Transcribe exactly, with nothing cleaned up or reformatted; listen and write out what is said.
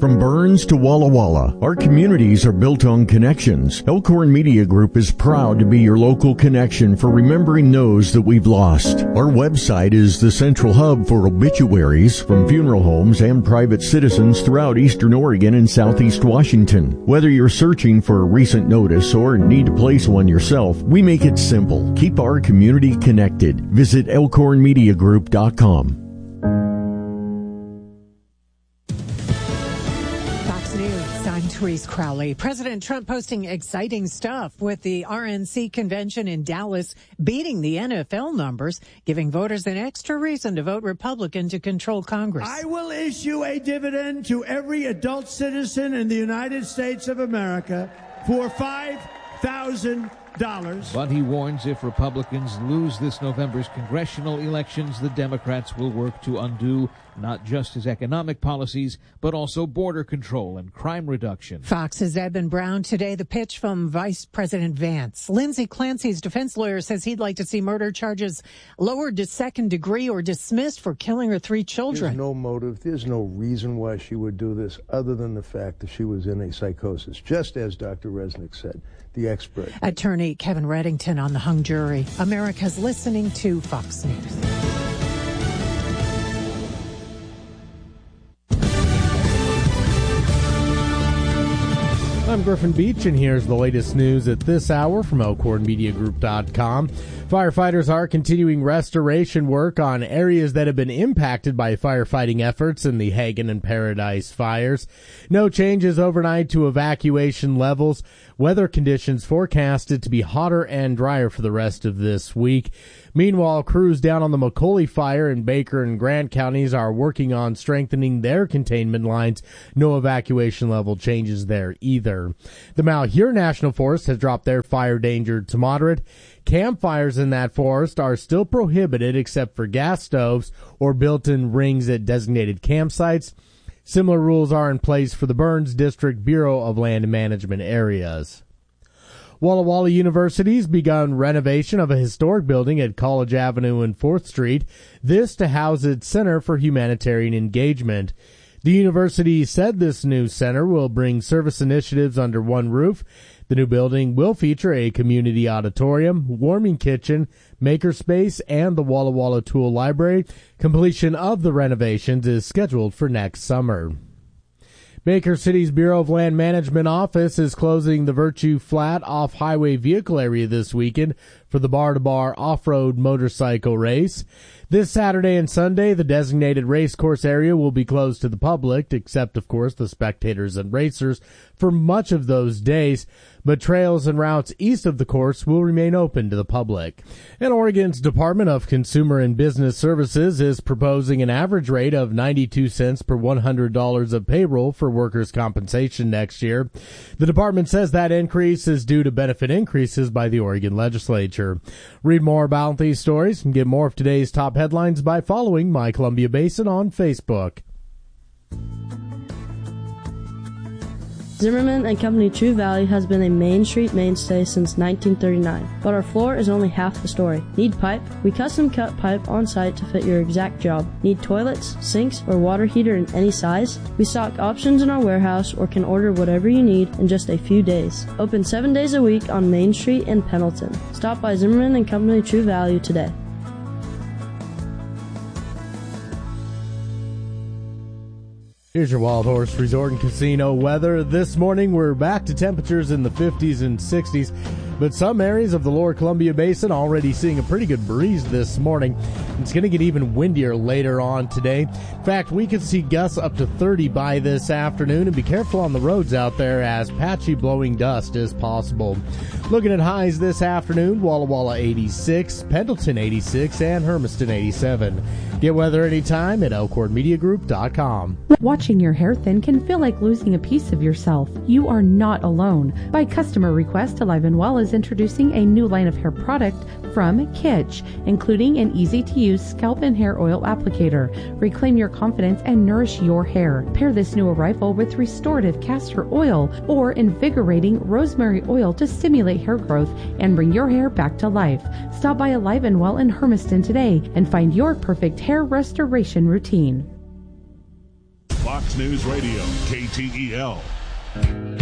From Burns to Walla Walla, our communities are built on connections. Elkhorn Media Group is proud to be your local connection for remembering those that we've lost. Our website is the central hub for obituaries from funeral homes and private citizens throughout eastern Oregon and southeast Washington. Whether you're searching for a recent notice or need to place one yourself, we make it simple. Keep our community connected. Visit elkhorn media group dot com. Therese Crowley. President Trump posting exciting stuff with the R N C convention in Dallas beating the N F L numbers, giving voters an extra reason to vote Republican to control Congress. I will issue a dividend to every adult citizen in the United States of America for five thousand dollars. But he warns if Republicans lose this November's congressional elections, the Democrats will work to undo not just his economic policies, but also border control and crime reduction. Fox's Edmund Brown today, the pitch from Vice President Vance. Lindsey Clancy's defense lawyer says he'd like to see murder charges lowered to second degree or dismissed for killing her three children. There's no motive. There's no reason why she would do this other than the fact that she was in a psychosis, just as Doctor Resnick said, the expert. Attorney Kevin Reddington on the hung jury. America's listening to Fox News. I'm Griffin Beach, and here's the latest news at this hour from elkhorn media group dot com. Firefighters are continuing restoration work on areas that have been impacted by firefighting efforts in the Hagen and Paradise fires. No changes overnight to evacuation levels. Weather conditions forecasted to be hotter and drier for the rest of this week. Meanwhile, crews down on the McCauley fire in Baker and Grant counties are working on strengthening their containment lines. No evacuation level changes there either. The Malheur National Forest has dropped their fire danger to moderate. Campfires in that forest are still prohibited except for gas stoves or built-in rings at designated campsites. Similar rules are in place for the Burns District Bureau of Land Management areas. Walla Walla University's begun renovation of a historic building at College Avenue and fourth Street, this to house its Center for Humanitarian Engagement. The university said this new center will bring service initiatives under one roof. The new building will feature a community auditorium, warming kitchen, makerspace, and the Walla Walla Tool Library. Completion of the renovations is scheduled for next summer. Baker City's Bureau of Land Management office is closing the Virtue Flat off-highway vehicle area this weekend for the bar-to-bar off-road motorcycle race. This Saturday and Sunday, the designated racecourse area will be closed to the public, except, of course, the spectators and racers for much of those days. But trails and routes east of the course will remain open to the public. And Oregon's Department of Consumer and Business Services is proposing an average rate of ninety-two cents per one hundred dollars of payroll for workers' compensation next year. The department says that increase is due to benefit increases by the Oregon legislature. Read more about these stories and get more of today's top headlines by following My Columbia Basin on Facebook. Zimmerman and Company True Value has been a Main Street mainstay since nineteen thirty-nine, but our floor is only half the story. Need pipe? We custom cut pipe on site to fit your exact job. Need toilets, sinks, or water heater in any size? We stock options in our warehouse or can order whatever you need in just a few days. Open seven days a week on Main Street in Pendleton. Stop by Zimmerman and Company True Value today. Here's your Wild Horse Resort and Casino weather. This morning, we're back to temperatures in the fifties and sixties, but some areas of the lower Columbia Basin already seeing a pretty good breeze this morning. It's going to get even windier later on today. In fact, we could see gusts up to thirty by this afternoon, and be careful on the roads out there as patchy blowing dust is possible. Looking at highs this afternoon, Walla Walla eighty-six, Pendleton eighty-six, and Hermiston eighty-seven. Get weather anytime at elkhorn media group dot com. Watching your hair thin can feel like losing a piece of yourself. You are not alone. By customer request, Alive and Well is introducing a new line of hair product from Kitsch, including an easy-to-use scalp and hair oil applicator. Reclaim your confidence and nourish your hair. Pair this new arrival with restorative castor oil or invigorating rosemary oil to stimulate hair growth and bring your hair back to life. Stop by Alive and Well in Hermiston today and find your perfect hair restoration routine. Fox News Radio, K T E L.